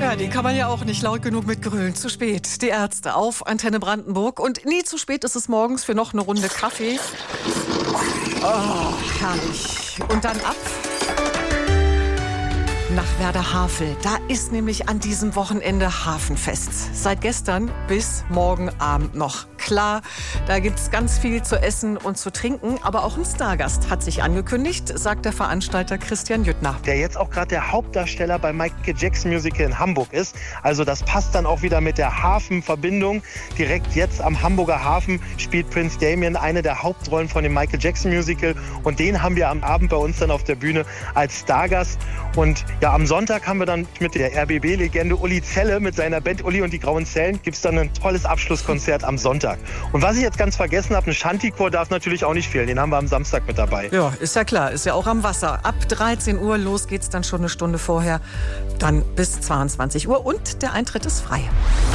Ja, die kann man ja auch nicht laut genug mitgrölen. Zu spät. Die Ärzte auf Antenne Brandenburg. Und nie zu spät ist es morgens für noch eine Runde Kaffee. Oh, herrlich. Und dann ab nach Werder-Havel. Da ist nämlich an diesem Wochenende Hafenfest. Seit gestern bis morgen Abend noch. Klar, da gibt es ganz viel zu essen und zu trinken. Aber auch ein Stargast hat sich angekündigt, sagt der Veranstalter Christian Jüttner. Der jetzt auch gerade der Hauptdarsteller beim Michael Jackson Musical in Hamburg ist. Also das passt dann auch wieder mit der Hafenverbindung. Direkt jetzt am Hamburger Hafen spielt Prince Damien eine der Hauptrollen von dem Michael Jackson Musical. Und den haben wir am Abend bei uns dann auf der Bühne als Stargast. Und ja, am Sonntag haben wir dann mit der RBB-Legende Uli Zelle mit seiner Band Uli und die Grauen Zellen gibt es dann ein tolles Abschlusskonzert am Sonntag. Und was ich jetzt ganz vergessen habe, ein Shanty-Chor darf natürlich auch nicht fehlen. Den haben wir am Samstag mit dabei. Ja, ist ja klar, ist ja auch am Wasser. Ab 13 Uhr los geht's dann schon eine Stunde vorher, dann bis 22 Uhr und der Eintritt ist frei.